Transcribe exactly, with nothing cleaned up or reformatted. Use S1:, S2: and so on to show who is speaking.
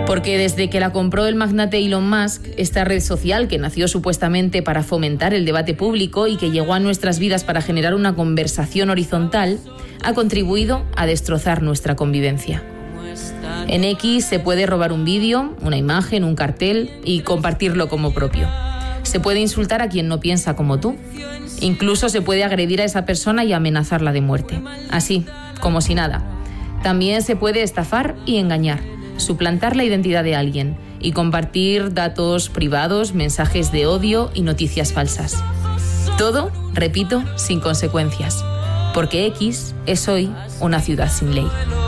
S1: Porque desde que la compró el magnate Elon Musk, esta red social que nació supuestamente para fomentar el debate público y que llegó a nuestras vidas para generar una conversación horizontal, ha contribuido a destrozar nuestra convivencia. En X se puede robar un vídeo, una imagen, un cartel y compartirlo como propio. Se puede insultar a quien no piensa como tú. Incluso se puede agredir a esa persona y amenazarla de muerte. Así, como si nada. También se puede estafar y engañar, suplantar la identidad de alguien y compartir datos privados, mensajes de odio y noticias falsas. Todo, repito, sin consecuencias. Porque X es hoy una ciudad sin ley.